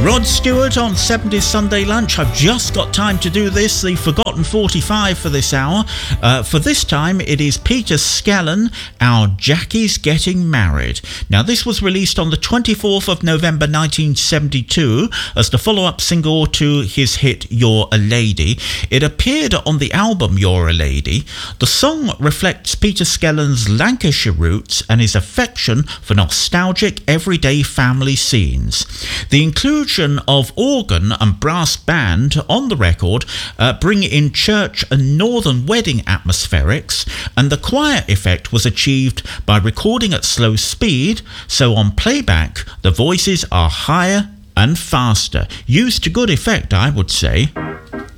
Rod Stewart on 70s Sunday Lunch. I've just got time to do this, the Forgotten 45 for this hour. For this time, it is Peter Skellern, Our Jackie's Getting Married. Now, this was released on the 24th of November 1972 as the follow-up single to his hit You're a Lady. It appeared on the album You're a Lady. The song reflects Peter Skellern's Lancashire roots and his affection for nostalgic everyday family scenes. The inclusion of organ and brass band on the record bring in church and northern wedding atmospherics, and the choir effect was achieved by recording at slow speed, so on playback the voices are higher and faster. Used to good effect, I would say.